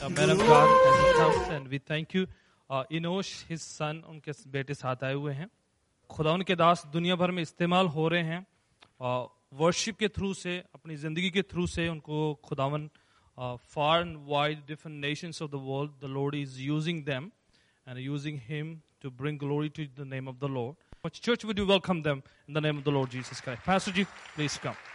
man of God as he comes, and we thank you. Enosh, his son, उनके बेटे साथ आए हुए हैं. खुदा उनके दास दुनिया भर में इस्तेमाल हो रहे हैं. वर्शिप के थ्रू से, अपनी जिंदगी के थ्रू से उनको खुदावन far and wide different nations of the world, the Lord is using them and using him to bring glory to the name of the Lord. Church, would you welcome them in the name of the Lord Jesus Christ? Pastor Ji, please come.